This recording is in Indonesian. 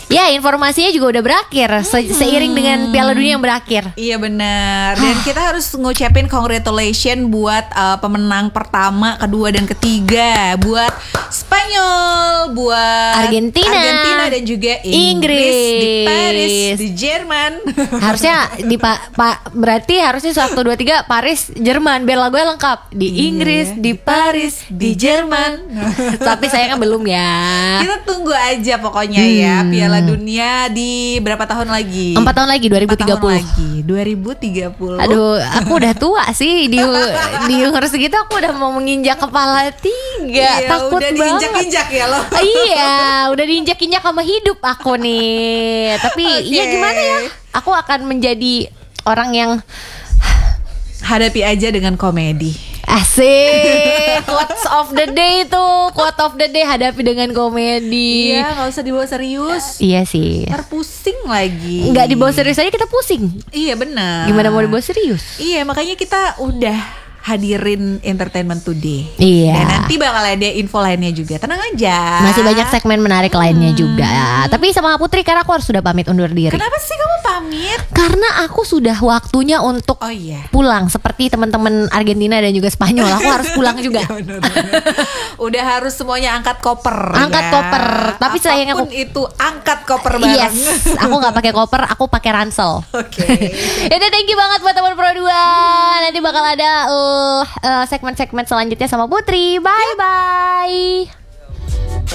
Ya, informasinya juga udah berakhir seiring dengan Piala Dunia yang berakhir. Iya benar. Dan kita harus ngucapin congratulations buat pemenang pertama, kedua dan ketiga, buat Spanyol, buat Argentina dan juga Inggris di Paris, di Jerman. Harusnya di berarti harusnya 1 2 3 Paris Jerman biar lagunya lengkap. Di Inggris, di Paris, di Jerman. Tapi sayangnya belum ya. Kita tunggu aja pokoknya ya Piala Dunia di berapa tahun lagi? 4 tahun lagi 2030. 4 tahun lagi 2030. Aduh, aku udah tua sih di umur segitu aku udah mau menginjak kepala 3. Iya, Takut udah banget. diinjak-injak ya lo. Iya, udah diinjak-injak sama hidup aku nih. Tapi ya gimana ya? Aku akan menjadi orang yang hadapi aja dengan komedi. asik. Quotes of the day tuh, quote of the day, hadapi dengan komedi. Iya, nggak usah dibawa serius. Iya sih. Ntar pusing lagi. Nggak dibawa serius aja kita pusing. Iya benar. Gimana mau dibawa serius? Iya, makanya kita udah hadirin Entertainment Today. Iya. Dan nanti bakal ada info lainnya juga. Tenang aja. Masih banyak segmen menarik lainnya juga. Tapi sama Putri karena aku harus sudah pamit undur diri. Kenapa sih kamu pamit? Karena aku sudah waktunya untuk pulang. Seperti teman-teman Argentina dan juga Spanyol. Aku harus pulang juga. Ya, udah harus semuanya angkat koper. Angkat koper. Tapi sayangnya aku itu angkat koper bareng. Yes, aku nggak pakai koper, aku pakai ransel. Oke. Yaudah, thank you banget buat teman Pro 2. Nanti bakal ada segmen-segmen selanjutnya sama Putri. Bye bye.